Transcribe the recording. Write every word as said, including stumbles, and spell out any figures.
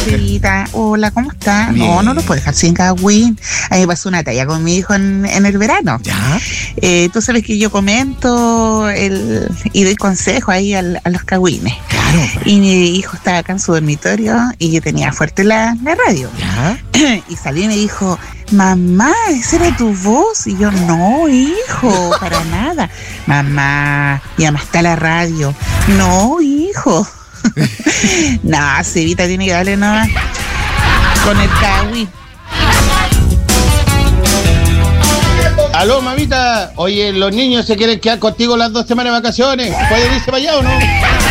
Cevita. Hola, ¿cómo está? Bien. No, no lo puedo dejar sin cagüín. A mí me pasó una talla con mi hijo en, en el verano. ¿Ya? Eh, tú sabes que yo comento el, y doy consejo ahí al, a los cagüines. Claro. Pues. Y mi hijo estaba acá en su dormitorio y yo tenía fuerte la, la radio. ¿Ya? Y salió y me dijo, mamá, ¿esa era tu voz? Y yo, no, hijo, para nada. Mamá, y además está la radio. No, hijo. Nah, Cevita tiene que darle nada con el cagüín. Aló, mamita. Oye, los niños se quieren quedar contigo las dos semanas de vacaciones. ¿Pueden irse para allá o no?